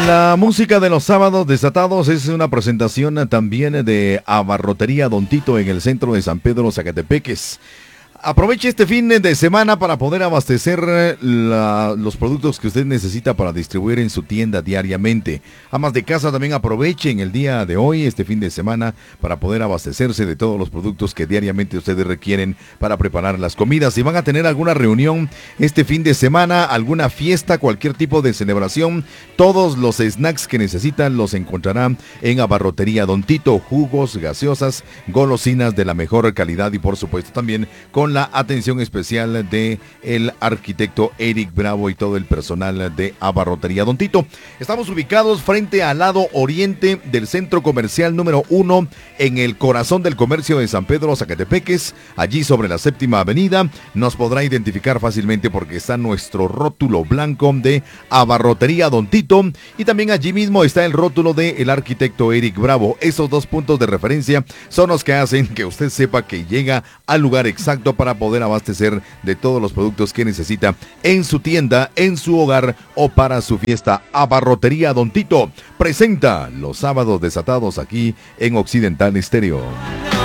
La música de los sábados desatados es una presentación también de Abarrotería Don Tito en el centro de San Pedro, Zacatepeques. Aproveche este fin de semana para poder abastecer los productos que usted necesita para distribuir en su tienda diariamente. Amas de casa, también aprovechen el día de hoy, este fin de semana, para poder abastecerse de todos los productos que diariamente ustedes requieren para preparar las comidas. Si van a tener alguna reunión este fin de semana, alguna fiesta, cualquier tipo de celebración, todos los snacks que necesitan los encontrarán en Abarrotería Don Tito. Jugos, gaseosas, golosinas de la mejor calidad y por supuesto también con la atención especial de el arquitecto Eric Bravo y todo el personal de Abarrotería Don Tito. Estamos ubicados frente al lado oriente del centro comercial número 1, en el corazón del comercio de San Pedro, Zacatepeques, allí sobre la 7ª Avenida. Nos podrá identificar fácilmente porque está nuestro rótulo blanco de Abarrotería Don Tito y también allí mismo está el rótulo del arquitecto Eric Bravo. Esos dos puntos de referencia son los que hacen que usted sepa que llega al lugar exacto para poder abastecer de todos los productos que necesita en su tienda, en su hogar o para su fiesta. Abarrotería Don Tito presenta los sábados desatados aquí en Occidental Estéreo.